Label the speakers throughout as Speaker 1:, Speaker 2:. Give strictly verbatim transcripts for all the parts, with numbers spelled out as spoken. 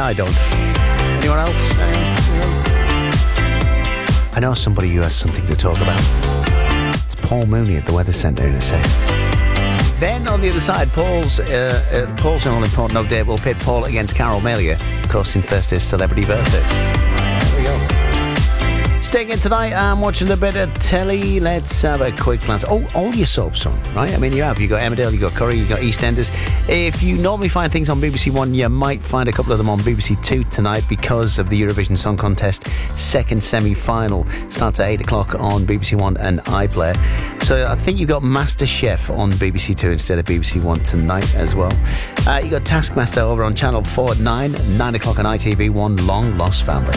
Speaker 1: I don't. Anyone else? I know somebody who has something to talk about. It's Paul Mooney at the Weather Centre in a sec. Then on the other side, Paul's uh, uh, Paul's All Important Update will pit Paul against Carol Melia, of course, in Thursday's Celebrity Birthdays. There we go. Staying in tonight, I'm watching a bit of telly. Let's have a quick glance. Oh, all your soaps on, right? I mean, you have. You got Emmerdale, you got Curry, you got EastEnders. If you normally find things on B B C One, you might find a couple of them on B B C Two tonight because of the Eurovision Song Contest second semi-final. Starts at eight o'clock on B B C One and iPlayer. So I think you've got MasterChef on B B C Two instead of B B C One tonight as well. Uh, you got Taskmaster over on Channel four at nine, nine o'clock on I T V one, Long Lost Family.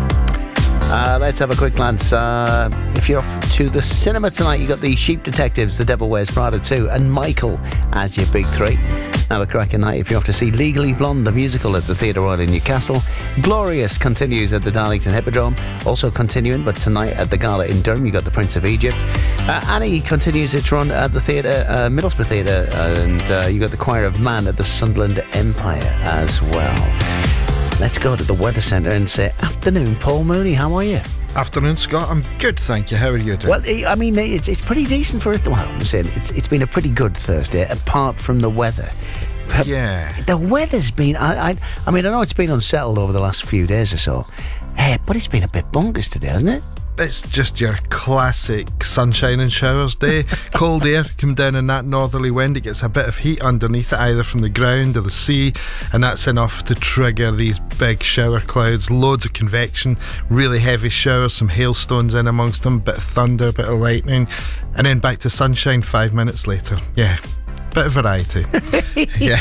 Speaker 1: Uh, let's have a quick glance. Uh, if you're off to the cinema tonight, you got the Sheep Detectives, The Devil Wears Prada two, and Michael as your big three. Have a cracking night if you're off to see Legally Blonde, the musical, at the Theatre Royal in Newcastle. Glorious continues at the Darlington Hippodrome. Also continuing, but tonight at the Gala in Durham, you got the Prince of Egypt. Uh, Annie continues its run at the theatre, uh, Middlesbrough Theatre, and uh, you got the Choir of Man at the Sunderland Empire as well. Let's go to the Weather Centre and say, afternoon, Paul Mooney, how are you?
Speaker 2: Afternoon, Scott. I'm good, thank you. How are you doing?
Speaker 1: Well, I mean, it's it's pretty decent for it. Well, I'm saying it's it's been a pretty good Thursday, apart from the weather.
Speaker 2: Yeah.
Speaker 1: The weather's been, I, I, I mean, I know it's been unsettled over the last few days or so, uh, but it's been a bit bonkers today, hasn't it?
Speaker 2: It's just your classic sunshine and showers day. Cold air come down in that northerly wind. It gets a bit of heat underneath it, either from the ground or the sea, and that's enough to trigger these big shower clouds. Loads of convection, really heavy showers, some hailstones in amongst them, bit of thunder, bit of lightning, and then back to sunshine five minutes later. Yeah. Bit of variety. Yeah.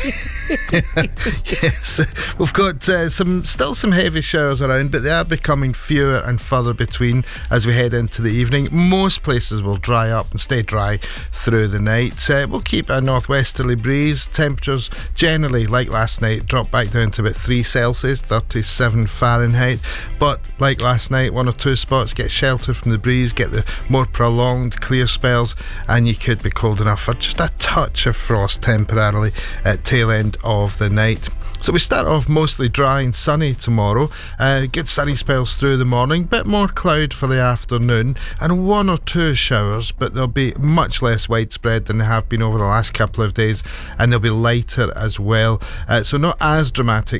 Speaker 2: Yes, we've got uh, some still some heavy showers around, but they are becoming fewer and further between as we head into the evening. Most places will dry up and stay dry through the night. Uh, we'll keep a northwesterly breeze. Temperatures generally, like last night, drop back down to about three Celsius, thirty-seven Fahrenheit. But like last night, one or two spots get sheltered from the breeze, get the more prolonged clear spells, and you could be cold enough for just a touch of frost temporarily at tail end of the night. So we start off mostly dry and sunny tomorrow. Uh, good sunny spells through the morning, bit more cloud for the afternoon, and one or two showers, but they'll be much less widespread than they have been over the last couple of days, and they'll be lighter as well. Uh, so not as dramatic